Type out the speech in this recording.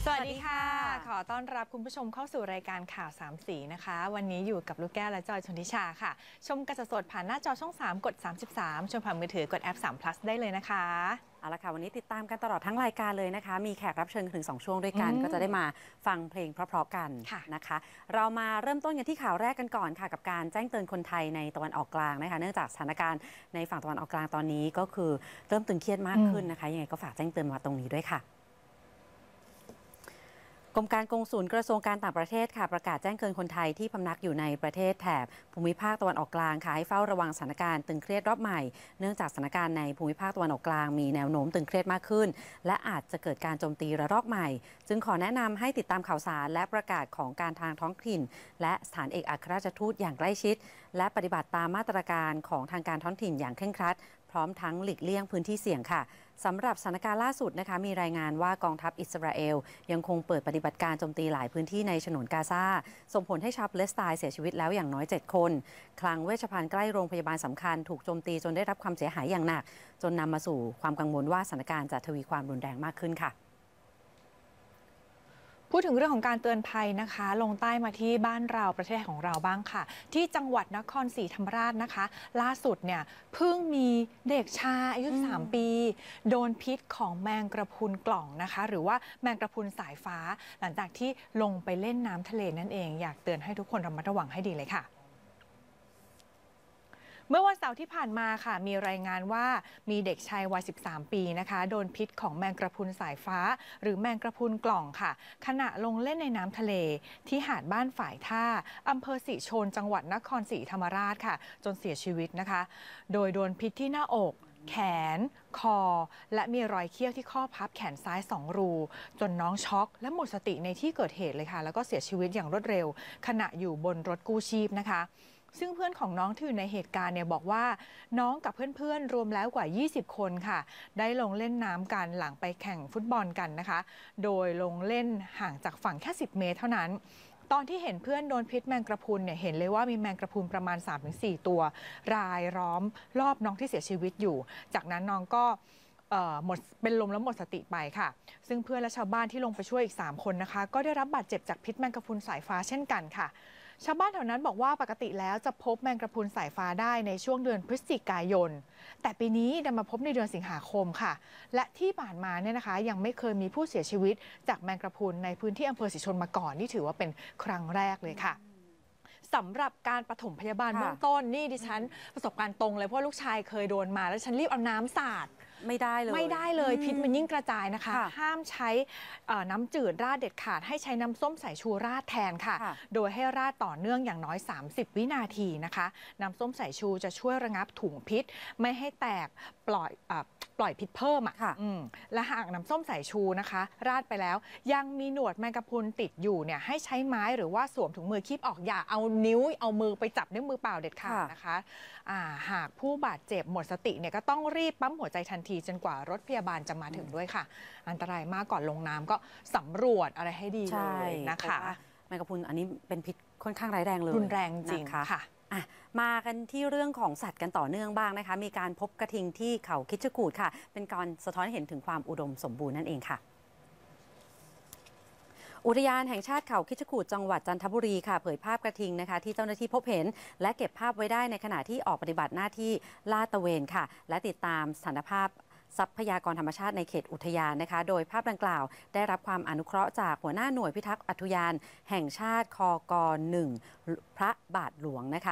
สวัสดีค่ะขอต้อนรับคุณผู้ชมเข้าสู่รายการข่าว3สีนะคะวันนี้อยู่กับลูกแก้วและจอยชนทิชาค่ะชมกันสดผ่านหน้าจอช่อง3กด33ชมผ่านมือถือกดแอป3 plus ได้เลยนะคะเอาละค่ะวันนี้ติดตามกันตลอดทั้งรายการเลยนะคะมีแขกรับเชิญถึง2ช่วงด้วยกันก็จะได้มาฟังเพลงเพราะๆกันนะคะเรามาเริ่มต้นกันที่ข่าวแรกกันก่อนค่ะกับการแจ้งเตือนคนไทยในตะวันออกกลางนะคะเนื่องจากสถานการณ์ในฝั่งตะวันออกกลางตอนนี้ก็คือเริ่มตึงเครียดมากขึ้นนะคะยังไงก็ฝากแจ้งเตือนมาตรงนี้ด้วยค่ะกรมการกงสุลกระทรวงการต่างประเทศค่ะประกาศแจ้งเตือนคนไทยที่พำนักอยู่ในประเทศแถบภูมิภาคตะวันออกกลางค่ะให้เฝ้าระวังสถานการณ์ตึงเครียดรอบใหม่เนื่องจากสถานการณ์ในภูมิภาคตะวันออกกลางมีแนวโน้มตึงเครียดมากขึ้นและอาจจะเกิดการโจมตีระลอกใหม่จึงขอแนะนำให้ติดตามข่าวสารและประกาศของการทางท้องถิ่นและสถานเอกอัครราชทูตอย่างใกล้ชิดและปฏิบัติตามมาตรการของทางการท้องถิ่นอย่างเคร่งครัดพร้อมทั้งหลีกเลี่ยงพื้นที่เสี่ยงค่ะสำหรับสถานการณ์ล่าสุดนะคะมีรายงานว่ากองทัพอิสราเอลยังคงเปิดปฏิบัติการโจมตีหลายพื้นที่ในฉนวนกาซาส่งผลให้ชาวปาเลสไตน์เสียชีวิตแล้วอย่างน้อย7คนคลังเวชภัณฑ์ใกล้โรงพยาบาลสำคัญถูกโจมตีจนได้รับความเสียหายอย่างหนักจนนำมาสู่ความกังวลว่าสถานการณ์จะทวีความรุนแรงมากขึ้นค่ะพูดถึงเรื่องของการเตือนภัยนะคะลงใต้มาที่บ้านเราประเทศของเราบ้างค่ะที่จังหวัดนครศรีธรรมราชนะคะล่าสุดเนี่ยเพิ่งมีเด็กชายอายุ3 ปีโดนพิษของแมงกระพุนกล่องนะคะหรือว่าแมงกระพุนสายฟ้าหลังจากที่ลงไปเล่นน้ำทะเลนั่นเองอยากเตือนให้ทุกคนระมัดระวังให้ดีเลยค่ะเมื่อวันเสาร์ที่ผ่านมาค่ะมีรายงานว่ามีเด็กชายวัย13 ปีนะคะโดนพิษของแมงกระพุนสายฟ้าหรือแมงกระพุนกล่องค่ะขณะลงเล่นในน้ำทะเลที่หาดบ้านฝ่ายท่าอำเภอศรีชนจังหวัดนครศรีธรรมราชค่ะจนเสียชีวิตนะคะโดยโดนพิษที่หน้าอกแขนคอและมีรอยเขี้ยวที่ข้อพับแขนซ้าย2 รูจนน้องช็อกและหมดสติในที่เกิดเหตุเลยค่ะแล้วก็เสียชีวิตอย่างรวดเร็วขณะอยู่บนรถกู้ชีพนะคะซึ่งเพื่อนของน้องที่อยู่ในเหตุการณ์เนี่ยบอกว่าน้องกับเพื่อนๆรวมแล้วกว่า20 คนค่ะได้ลงเล่นน้ำกันหลังไปแข่งฟุตบอลกันนะคะโดยลงเล่นห่างจากฝั่งแค่10 เมตรเท่านั้นตอนที่เห็นเพื่อนโดนพิษแมงกระพุนเนี่ยเห็นเลยว่ามีแมงกระพุนประมาณ 3-4 ตัวรายล้อมรอบน้องที่เสียชีวิตอยู่จากนั้นน้องก็หมดเป็นลมแล้วหมดสติไปค่ะซึ่งเพื่อนและชาวบ้านที่ลงไปช่วยอีก3 คนนะคะก็ได้รับบาดเจ็บจากพิษแมงกระพุนสายฟ้าเช่นกันค่ะชาวบ้านแถวนั้นบอกว่าปกติแล้วจะพบแมงกระพุนสายฟ้าได้ในช่วงเดือนพฤศจิกายนแต่ปีนี้ดันมาพบในเดือนสิงหาคมค่ะและที่ผ่านมาเนี่ยนะคะยังไม่เคยมีผู้เสียชีวิตจากแมงกระพุนในพื้นที่อำเภอศรีชนมาก่อนนี่ถือว่าเป็นครั้งแรกเลยค่ะสำหรับการปฐมพยาบาลเบื้องต้นนี่ดิฉันประสบการณ์ตรงเลยเพราะลูกชายเคยโดนมาแล้วฉันรีบเอาน้ำสาดไม่ได้เลยพิษมันยิ่งกระจายนะคะห้ามใช้น้ำจืดราดเด็ดขาดให้ใช้น้ำส้มสายชูราดแทนค่ะโดยให้ราดต่อเนื่องอย่างน้อย30 วินาทีนะคะน้ำส้มสายชูจะช่วยระงับถุงพิษไม่ให้แตกปล่อยพิษเพิ่มและหากน้ำส้มสายชูนะคะราดไปแล้วยังมีหนวดแมงกะพรุนติดอยู่เนี่ยให้ใช้ไม้หรือว่าสวมถุงมือคีบออกอย่าเอานิ้วเอามือไปจับด้วยมือเปล่าเด็ดขาดนะคะหากผู้บาดเจ็บหมดสติเนี่ยก็ต้องรีบปั๊มหัวใจทันทีจนกว่ารถพยาบาลจะมาถึงด้วยค่ะอันตรายมากก่อนลงน้ำก็สำรวจอะไรให้ดีเลยนะคะแมงกะพรุนอันนี้เป็นพิษค่อนข้างร้ายแรงเลยรุนแรงจริงค่ะมากันที่เรื่องของสัตว์กันต่อเนื่องบ้างนะคะมีการพบกระทิงที่เขาคิชกูฏค่ะเป็นการสะท้อนให้เห็นถึงความอุดมสมบูรณ์นั่นเองค่ะอุทยานแห่งชาติเขาคิชกูฏจังหวัดจันทบุรีค่ะเผยภาพกระทิงนะคะที่เจ้าหน้าที่พบเห็นและเก็บภาพไว้ได้ในขณะที่ออกปฏิบัติหน้าที่ลาดตระเวนค่ะและติดตามสถานภาพทรัพยากรธรรมชาติในเขตอุทยานนะคะโดยภาพดังกล่าวได้รับความอนุเคราะห์จากหัวหน้าหน่วยพิทักษ์อุทยานแห่งชาติคก.1 พระบาทหลวงนะคะ